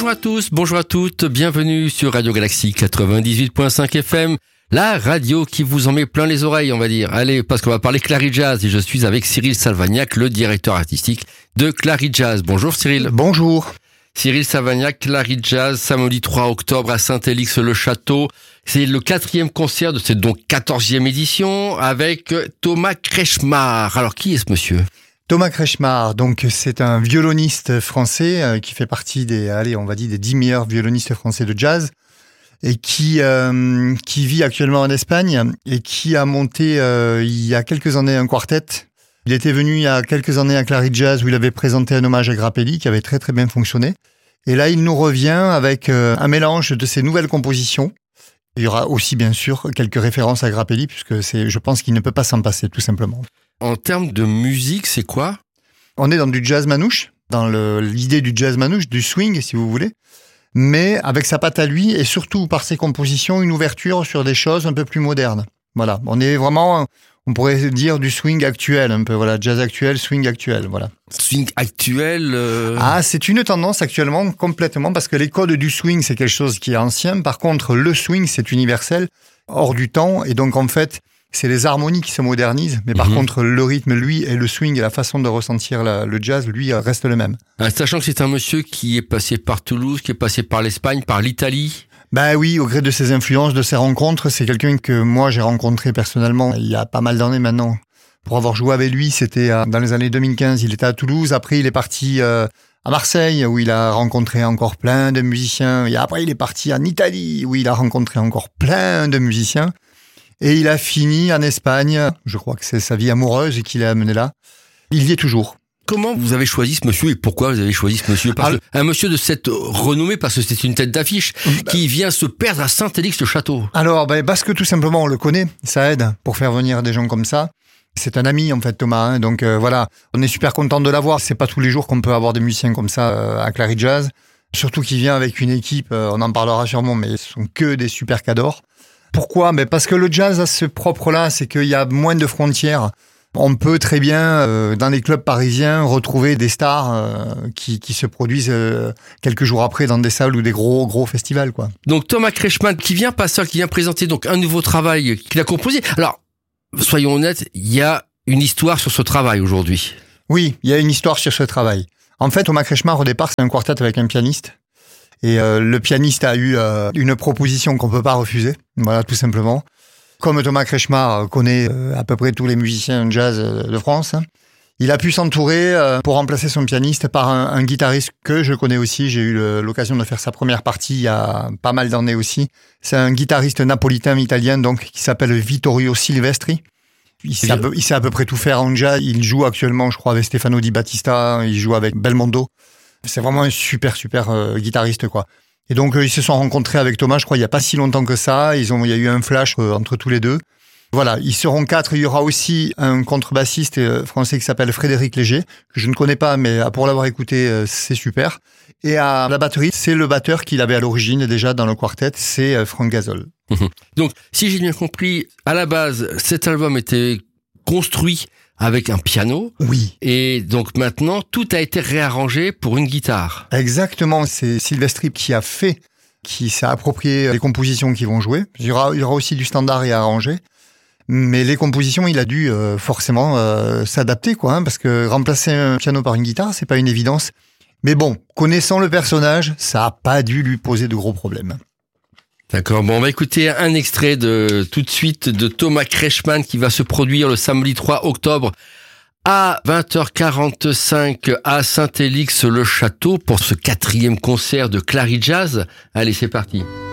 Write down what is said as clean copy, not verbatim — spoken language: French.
Bonjour à tous, bonjour à toutes, bienvenue sur Radio Galaxie 98.5 FM, la radio qui vous en met plein les oreilles, on va dire. Allez, parce qu'on va parler Clary Jazz et je suis avec Cyril Salvagnac, le directeur artistique de Clary Jazz. Bonjour Cyril. Bonjour. Cyril Salvagnac, Clary Jazz, samedi 3 octobre à Saint-Élix-le-Château. C'est le 4e concert de cette donc 14e édition avec Thomas Kretschmar. Alors qui est ce monsieur ? Thomas Kretschmar, donc c'est un violoniste français qui fait partie des 10 meilleurs violonistes français de jazz et qui vit actuellement en Espagne et qui a monté il y a quelques années un quartet. Il était venu il y a quelques années à Clary Jazz où il avait présenté un hommage à Grappelli qui avait très très bien fonctionné. Et là, il nous revient avec un mélange de ses nouvelles compositions. Il y aura aussi bien sûr quelques références à Grappelli puisque je pense qu'il ne peut pas s'en passer tout simplement. En termes de musique, c'est quoi ? On est dans du jazz manouche, dans l'idée du jazz manouche, du swing si vous voulez, mais avec sa patte à lui et surtout par ses compositions, une ouverture sur des choses un peu plus modernes. Voilà, on est vraiment, on pourrait dire du swing actuel un peu, voilà, jazz actuel, swing actuel, voilà. Swing actuel Ah, c'est une tendance actuellement complètement parce que les codes du swing, c'est quelque chose qui est ancien. Par contre, le swing, c'est universel, hors du temps et donc en fait, c'est les harmonies qui se modernisent, mais par contre, le rythme, lui, et le swing et la façon de ressentir le jazz, lui, reste le même. Sachant que c'est un monsieur qui est passé par Toulouse, qui est passé par l'Espagne, par l'Italie. Ben oui, au gré de ses influences, de ses rencontres, c'est quelqu'un que moi, j'ai rencontré personnellement il y a pas mal d'années maintenant. Pour avoir joué avec lui, c'était dans les années 2015, il était à Toulouse. Après, il est parti à Marseille, où il a rencontré encore plein de musiciens. Et après, il est parti en Italie, où il a rencontré encore plein de musiciens. Et il a fini en Espagne, je crois que c'est sa vie amoureuse qui l'a amené là. Il y est toujours. Comment vous avez choisi ce monsieur et pourquoi vous avez choisi ce monsieur ? Parce un monsieur de cette renommée, parce que c'est une tête d'affiche, qui vient se perdre à Saint-Élix-le-Château. Alors, parce que tout simplement on le connaît, ça aide pour faire venir des gens comme ça. C'est un ami en fait Thomas, donc voilà, on est super content de l'avoir. C'est pas tous les jours qu'on peut avoir des musiciens comme ça à Clary Jazz. Surtout qu'il vient avec une équipe, on en parlera sûrement, mais ce sont que des super cadors. Pourquoi ? Parce que le jazz a ce propre-là, c'est qu'il y a moins de frontières. On peut très bien, dans les clubs parisiens, retrouver des stars qui se produisent quelques jours après dans des salles ou des gros festivals, quoi. Donc Thomas Kretschmar qui vient présenter donc un nouveau travail qu'il a composé. Alors, soyons honnêtes, il y a une histoire sur ce travail aujourd'hui. Oui, il y a une histoire sur ce travail. En fait, Thomas Kretschmar, au départ, c'est un quartet avec un pianiste. Et le pianiste a eu une proposition qu'on peut pas refuser, voilà, tout simplement. Comme Thomas Kretschmar connaît à peu près tous les musiciens jazz de France, il a pu s'entourer pour remplacer son pianiste par un guitariste que je connais aussi. J'ai eu l'occasion de faire sa première partie il y a pas mal d'années aussi. C'est un guitariste napolitain-italien donc qui s'appelle Vittorio Silvestri. Il sait à peu près tout faire en jazz. Il joue actuellement, je crois, avec Stefano Di Battista. Il joue avec Belmondo. C'est vraiment un super guitariste, quoi. Et donc, ils se sont rencontrés avec Thomas, je crois, il y a pas si longtemps que ça. Il y a eu un flash entre tous les deux. Voilà, ils seront 4. Il y aura aussi un contrebassiste français qui s'appelle Frédéric Léger, que je ne connais pas, mais pour l'avoir écouté, c'est super. Et à la batterie, c'est le batteur qu'il avait à l'origine déjà dans le quartet, c'est Franck Gazol. Donc, si j'ai bien compris, à la base, cet album était construit avec un piano. Oui. Et donc maintenant, tout a été réarrangé pour une guitare. Exactement. C'est Silvestri qui s'est approprié les compositions qu'ils vont jouer. Il y aura aussi du standard et à arranger. Mais les compositions, il a dû forcément s'adapter, quoi, parce que remplacer un piano par une guitare, c'est pas une évidence. Mais bon, connaissant le personnage, ça a pas dû lui poser de gros problèmes. D'accord, bon, on va écouter un extrait tout de suite de Thomas Kretschmar qui va se produire le samedi 3 octobre à 20h45 à Saint-Élix-le-Château pour ce 4e concert de Clary Jazz. Allez, c'est parti.